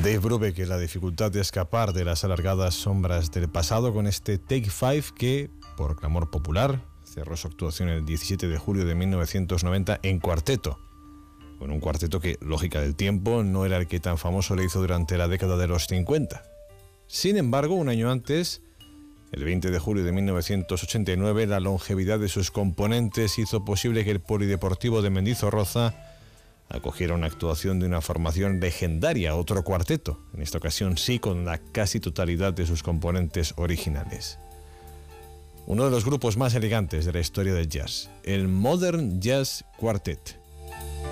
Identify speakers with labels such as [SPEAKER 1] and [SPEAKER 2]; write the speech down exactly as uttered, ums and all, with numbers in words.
[SPEAKER 1] Dave Brubeck y la dificultad de escapar de las alargadas sombras del pasado con este Take Five que, por clamor popular, cerró su actuación el diecisiete de julio de mil novecientos noventa en cuarteto. Con un cuarteto que, lógica del tiempo, no era el que tan famoso le hizo durante la década de los cincuenta. Sin embargo, un año antes, el veinte de julio de mil novecientos ochenta y nueve, la longevidad de sus componentes hizo posible que el Polideportivo de Mendizorroza acogiera una actuación de una formación legendaria, otro cuarteto, en esta ocasión sí con la casi totalidad de sus componentes originales. Uno de los grupos más elegantes de la historia del jazz, el Modern Jazz Quartet.